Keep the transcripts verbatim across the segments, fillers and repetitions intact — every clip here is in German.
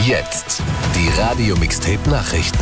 Jetzt die Radio Mixtape Nachrichten.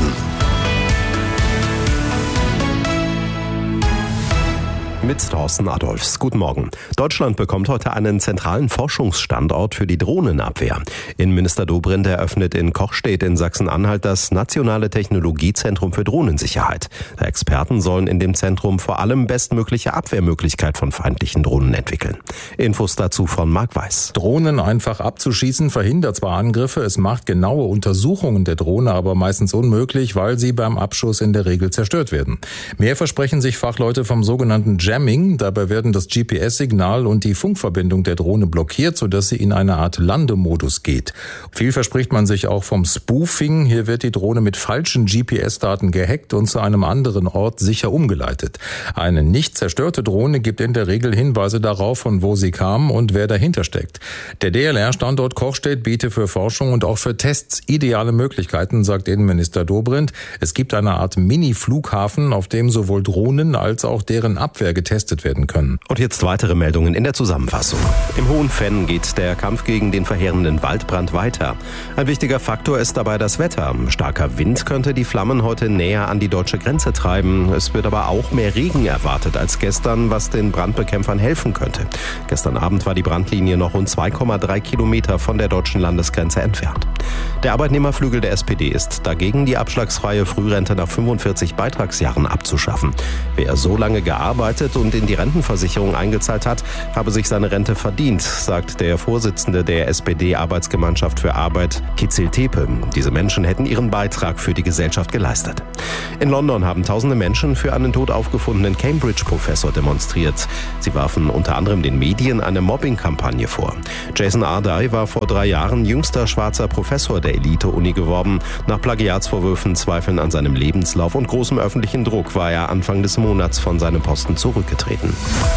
Mit Thorsten Adolfs. Guten Morgen. Deutschland bekommt heute einen zentralen Forschungsstandort für die Drohnenabwehr. Innenminister Dobrindt eröffnet in Kochstedt in Sachsen-Anhalt das Nationale Technologiezentrum für Drohnensicherheit. Die Experten sollen in dem Zentrum vor allem bestmögliche Abwehrmöglichkeit von feindlichen Drohnen entwickeln. Infos dazu von Marc Weiß. Drohnen einfach abzuschießen verhindert zwar Angriffe, es macht genaue Untersuchungen der Drohne aber meistens unmöglich, weil sie beim Abschuss in der Regel zerstört werden. Mehr versprechen sich Fachleute vom sogenannten Jamming. Dabei werden das G P S-Signal und die Funkverbindung der Drohne blockiert, sodass sie in eine Art Landemodus geht. Viel verspricht man sich auch vom Spoofing. Hier wird die Drohne mit falschen G P S-Daten gehackt und zu einem anderen Ort sicher umgeleitet. Eine nicht zerstörte Drohne gibt in der Regel Hinweise darauf, von wo sie kam und wer dahinter steckt. Der D L R-Standort Kochstedt bietet für Forschung und auch für Tests ideale Möglichkeiten, sagt Innenminister Dobrindt. Es gibt eine Art Mini-Flughafen, auf dem sowohl Drohnen als auch deren Abwehr getestet werden können. Und jetzt weitere Meldungen in der Zusammenfassung. Im Hohen Venn geht der Kampf gegen den verheerenden Waldbrand weiter. Ein wichtiger Faktor ist dabei das Wetter. Starker Wind könnte die Flammen heute näher an die deutsche Grenze treiben. Es wird aber auch mehr Regen erwartet als gestern, was den Brandbekämpfern helfen könnte. Gestern Abend war die Brandlinie noch rund zwei Komma drei Kilometer von der deutschen Landesgrenze entfernt. Der Arbeitnehmerflügel der S P D ist dagegen, die abschlagsfreie Frührente nach fünfundvierzig Beitragsjahren abzuschaffen. Wer so lange gearbeitet und in die Rentenversicherung eingezahlt hat, habe sich seine Rente verdient, sagt der Vorsitzende der S P D-Arbeitsgemeinschaft für Arbeit, Kitzel Tepe. Diese Menschen hätten ihren Beitrag für die Gesellschaft geleistet. In London haben tausende Menschen für einen tot aufgefundenen Cambridge-Professor demonstriert. Sie warfen unter anderem den Medien eine Mobbing-Kampagne vor. Jason Ardai war vor drei Jahren jüngster schwarzer Professor der Elite-Uni geworden. Nach Plagiatsvorwürfen, Zweifeln an seinem Lebenslauf und großem öffentlichen Druck war er Anfang des Monats von seinem Posten zurückgetreten.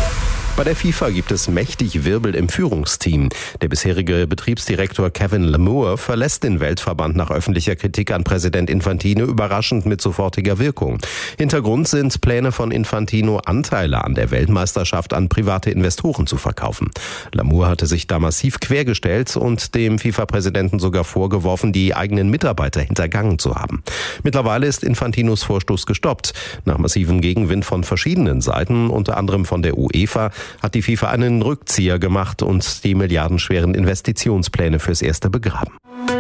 Bei der FIFA gibt es mächtig Wirbel im Führungsteam. Der bisherige Betriebsdirektor Kevin Lamour verlässt den Weltverband nach öffentlicher Kritik an Präsident Infantino überraschend mit sofortiger Wirkung. Hintergrund sind Pläne von Infantino, Anteile an der Weltmeisterschaft an private Investoren zu verkaufen. Lamour hatte sich da massiv quergestellt und dem FIFA-Präsidenten sogar vorgeworfen, die eigenen Mitarbeiter hintergangen zu haben. Mittlerweile ist Infantinos Vorstoß gestoppt. Nach massivem Gegenwind von verschiedenen Seiten, unter anderem von der UEFA, hat die FIFA einen Rückzieher gemacht und die milliardenschweren Investitionspläne fürs Erste begraben.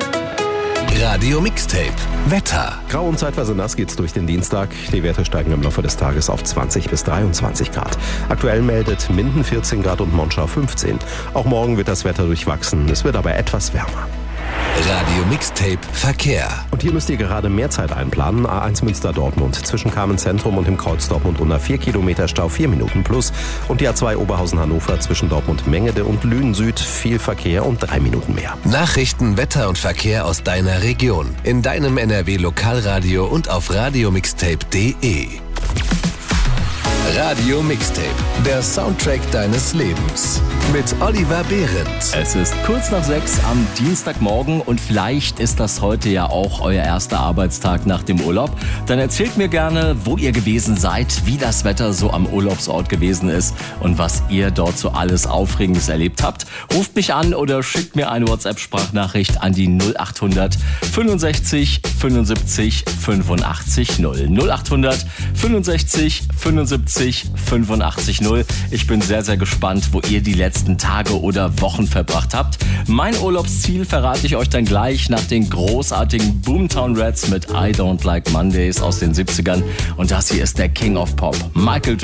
Radio Mixtape Wetter. Grau und zeitweise nass geht's durch den Dienstag. Die Werte steigen im Laufe des Tages auf zwanzig bis dreiundzwanzig Grad. Aktuell meldet Minden vierzehn Grad und Monschau fünfzehn. Auch morgen wird das Wetter durchwachsen. Es wird aber etwas wärmer. Radio Mixtape Verkehr. Und hier müsst ihr gerade mehr Zeit einplanen. A eins Münster-Dortmund zwischen Kamenz-Zentrum und dem Kreuz Dortmund-Unna vier Kilometer Stau, vier Minuten plus. Und die A zwei Oberhausen-Hannover zwischen Dortmund-Mengede und Lünen-Süd viel Verkehr und drei Minuten mehr. Nachrichten, Wetter und Verkehr aus deiner Region. In deinem N R W-Lokalradio und auf radiomixtape punkt de. Radio Mixtape, der Soundtrack deines Lebens. Mit Oliver Behrendt. Es ist kurz nach sechs am Dienstagmorgen und vielleicht ist das heute ja auch euer erster Arbeitstag nach dem Urlaub. Dann erzählt mir gerne, wo ihr gewesen seid, wie das Wetter so am Urlaubsort gewesen ist und was ihr dort so alles Aufregendes erlebt habt. Ruft mich an oder schickt mir eine WhatsApp-Sprachnachricht an die null acht hundert fünfundsechzig fünfundsiebzig fünfundachtzig null. null acht hundert fünfundsechzig fünfundsiebzig fünfundachtzig null. Ich bin sehr, sehr gespannt, wo ihr die letzten Tage oder Wochen verbracht habt. Mein Urlaubsziel verrate ich euch dann gleich nach den großartigen Boomtown Rats mit I Don't Like Mondays aus den siebzigern. Und das hier ist der King of Pop, Michael